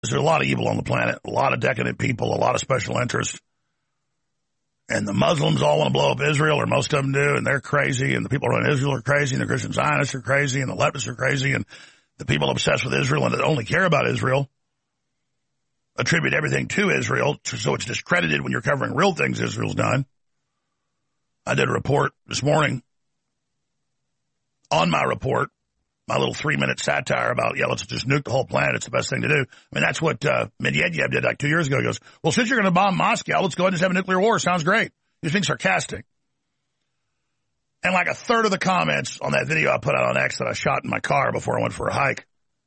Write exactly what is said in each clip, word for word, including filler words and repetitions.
There's a lot of evil on the planet, a lot of decadent people, a lot of special interests. And the Muslims all want to blow up Israel, or most of them do, and they're crazy. And the people around Israel are crazy, and the Christian Zionists are crazy, and the leftists are crazy, and the people obsessed with Israel and that only care about Israel attribute everything to Israel, so it's discredited when you're covering real things Israel's done. I did a report this morning on my report, my little three-minute satire about, yeah, let's just nuke the whole planet. It's the best thing to do. I mean, that's what uh, Medvedev did like two years ago. He goes, well, since you're going to bomb Moscow, let's go ahead and just have a nuclear war. Sounds great. He's being sarcastic. And like a third of the comments on that video I put out on X that I shot in my car before I went for a hike,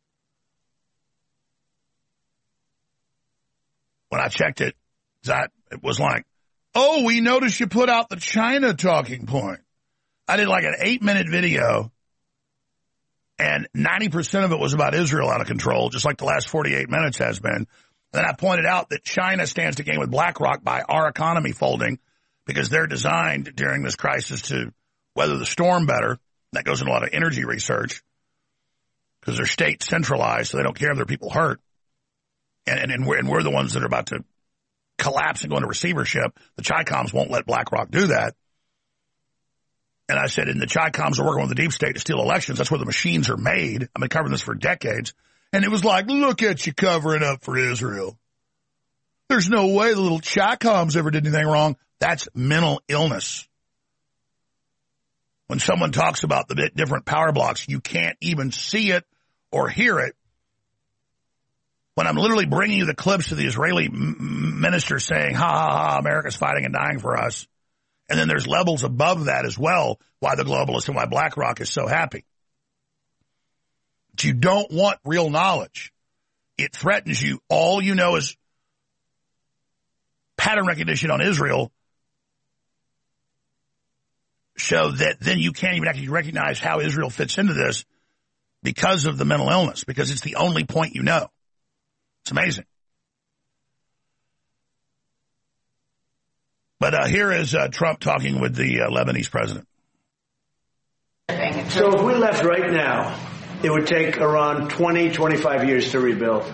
when I checked it, that it was like, oh, we noticed you put out the China talking point. I did like an eight-minute video, and ninety percent of it was about Israel out of control, just like the last forty-eight minutes has been. And then I pointed out that China stands to gain with BlackRock by our economy folding, because they're designed during this crisis to weather the storm better. That goes into a lot of energy research, because they're state centralized, so they don't care if their people hurt. And, and, and, we're, and we're the ones that are about to collapse and go into receivership. The Chi-Coms won't let BlackRock do that. And I said, and the Chi-Coms are working with the deep state to steal elections. That's where the machines are made. I've been covering this for decades. And it was like, look at you covering up for Israel. There's no way the little Chi-Coms ever did anything wrong. That's mental illness. When someone talks about the different power blocks, you can't even see it or hear it. When I'm literally bringing you the clips of the Israeli m- minister saying, ha, ha, ha, America's fighting and dying for us. And then there's levels above that as well, why the globalists and why BlackRock is so happy. But you don't want real knowledge. It threatens you. All you know is pattern recognition on Israel, so that then you can't even actually recognize how Israel fits into this because of the mental illness, because it's the only point you know. It's amazing. But uh, here is uh, Trump talking with the uh, Lebanese president. So if we left right now, it would take around twenty, twenty-five years to rebuild.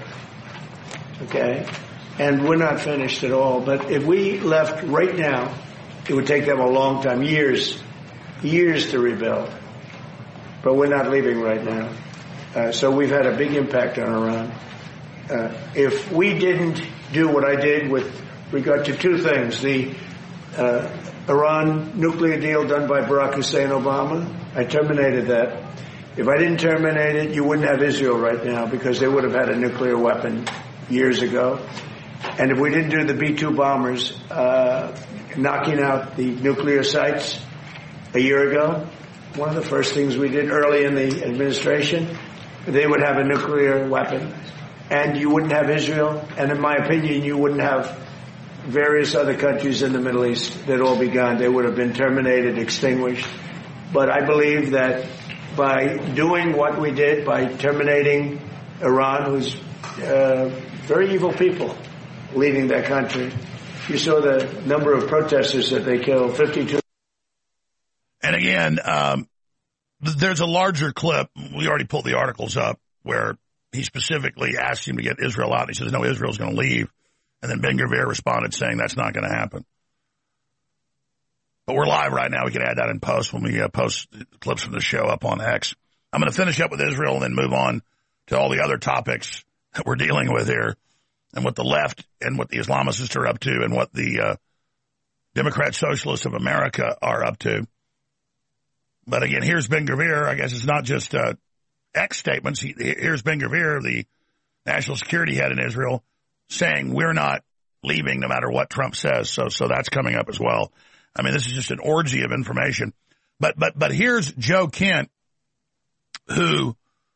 Okay? And we're not finished at all. But if we left right now, it would take them a long time, years, years to rebuild. But we're not leaving right now. Uh, so we've had a big impact on Iran. Uh, if we didn't do what I did with regard to two things, the uh, Iran nuclear deal done by Barack Hussein Obama, I terminated that. If I didn't terminate it, you wouldn't have Israel right now, because they would have had a nuclear weapon years ago. And if we didn't do the B two bombers, uh, knocking out the nuclear sites a year ago, one of the first things we did early in the administration, they would have a nuclear weapon. And you wouldn't have Israel, and in my opinion, you wouldn't have various other countries in the Middle East. They'd all be gone. They would have been terminated, extinguished. But I believe that by doing what we did, by terminating Iran, who's uh, very evil people leading that country, you saw the number of protesters that they killed, fifty-two. And again, um, there's a larger clip. We already pulled the articles up where he specifically asked him to get Israel out. And he says, no, Israel's going to leave. And then Ben-Gvir responded saying that's not going to happen. But we're live right now. We can add that in post when we uh, post clips from the show up on X. I'm going to finish up with Israel and then move on to all the other topics that we're dealing with here, and what the left and what the Islamicists are up to, and what the uh, Democrat Socialists of America are up to. But again, here's Ben-Gvir. I guess it's not just uh, X statements. He, here's Ben-Gvir, the national security head in Israel, saying we're not leaving no matter what Trump says. So, so that's coming up as well. I mean, this is just an orgy of information. But, but, but here's Joe Kent, who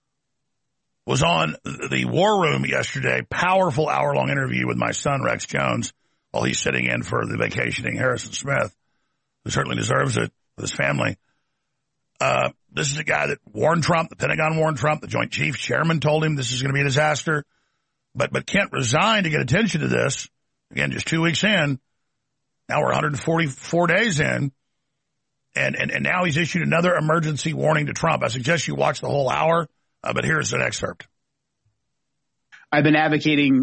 was on the War Room yesterday. Powerful hour-long interview with my son, Rex Jones, while he's sitting in for the vacationing Harrison Smith, who certainly deserves it with his family. Uh, this is a guy that warned Trump, the Pentagon warned Trump, the Joint Chiefs Chairman told him this is going to be a disaster. But, but Kent resigned to get attention to this. Again, just two weeks in. Now we're one hundred forty-four days in. And, and, and now he's issued another emergency warning to Trump. I suggest you watch the whole hour, uh, but here's an excerpt. I've been advocating